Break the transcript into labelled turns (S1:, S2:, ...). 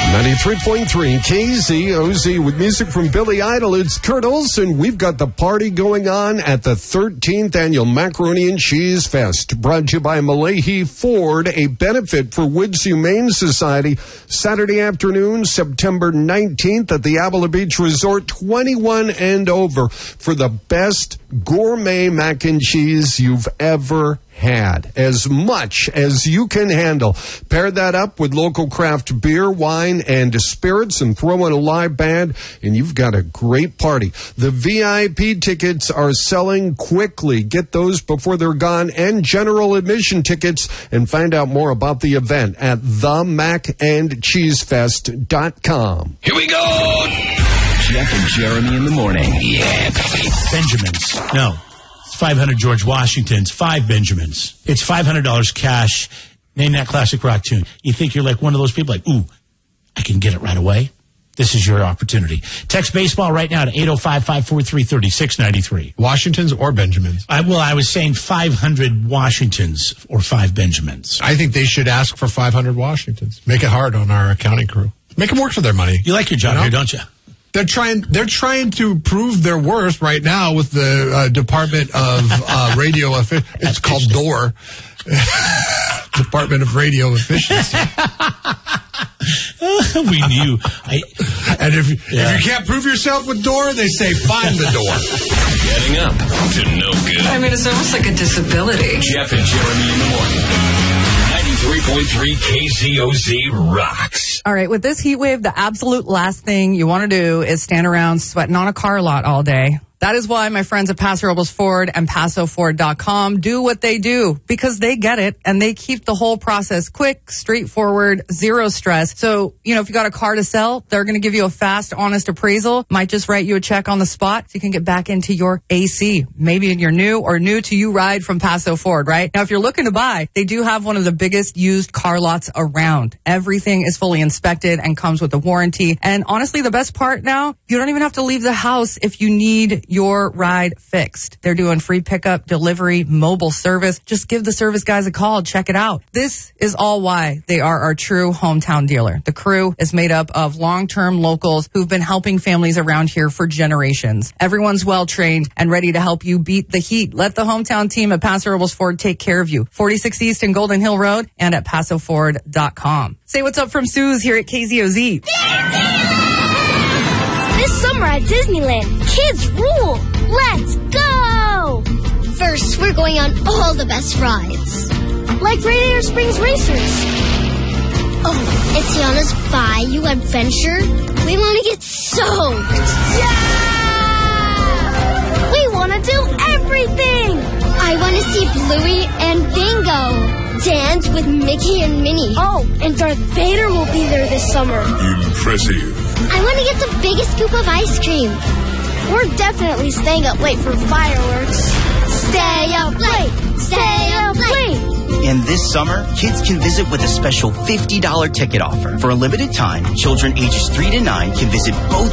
S1: 93.3 KZOZ with music from Billy Idol. It's Kurt Olson. We've got the party going on at the 13th Annual Macaroni and Cheese Fest. Brought to you by Malahi Ford, a benefit for Woods Humane Society. Saturday afternoon, September 19th at the Avila Beach Resort, 21 and over for the best gourmet mac and cheese you've ever had, as much as you can handle. Pair that up with local craft beer, wine, and spirits, and throw in a live band, and you've got a great party. The VIP tickets are selling quickly. Get those before they're gone, and general admission tickets, and find out more about the event at themacandcheesefest.com.
S2: Here we go! Jeff and Jeremy in the morning. Yeah, baby.
S3: Benjamins. No. 500 George Washingtons, 5 Benjamins. It's $500 cash. Name that classic rock tune. You think you're like one of those people like, ooh, I can get it right away? This is your opportunity. Text baseball right now to 805-543-3693.
S4: Washingtons or Benjamins?
S3: I was saying 500 Washingtons or 5 Benjamins.
S4: I think they should ask for 500 Washingtons. Make it hard on our accounting crew. Make them work for their money.
S3: You like your job here, don't you?
S4: They're trying to prove their worth right now with the Department of Radio Efficiency. It's called DOOR. Department of Radio Efficiency.
S3: We knew.
S4: And if you can't prove yourself with DOOR, they say find the door.
S2: Getting up to no good.
S5: I mean, it's almost like a disability.
S2: Jeff and Jeremy in the morning. 93.3 KZOZ rocks.
S5: All right, with this heat wave, the absolute last thing you want to do is stand around sweating on a car lot all day. That is why my friends at Paso Robles Ford and PasoFord.com do what they do, because they get it and they keep the whole process quick, straightforward, zero stress. So, if you got a car to sell, they're going to give you a fast, honest appraisal. Might just write you a check on the spot so you can get back into your AC. Maybe in your new to you ride from Paso Ford, right? Now, if you're looking to buy, they do have one of the biggest used car lots around. Everything is fully inspected and comes with a warranty. And honestly, the best part now, you don't even have to leave the house if you need your ride fixed. They're doing free pickup, delivery, mobile service. Just give the service guys a call. Check it out. This is all why they are our true hometown dealer. The crew is made up of long-term locals who've been helping families around here for generations. Everyone's well-trained and ready to help you beat the heat. Let the hometown team at Paso Robles Ford take care of you. 46 East and Golden Hill Road and at PasoFord.com. Say what's up from Suze here at KZOZ.
S6: This summer at Disneyland, kids rule! Let's go! First, we're going on all the best rides. Like Radiator Springs Racers. Oh, and Tiana's Bayou Adventure. We want to get soaked. Yeah! We want to do everything! I want to see Bluey and Bingo. Dance with Mickey and Minnie. Oh, and Darth Vader will be there this summer.
S7: Impressive.
S6: I want to get the biggest scoop of ice cream. We're definitely staying up late for fireworks. Stay up late. Stay up late.
S8: And this summer, kids can visit with a special $50 ticket offer. For a limited time, children ages 3 to 9 can visit both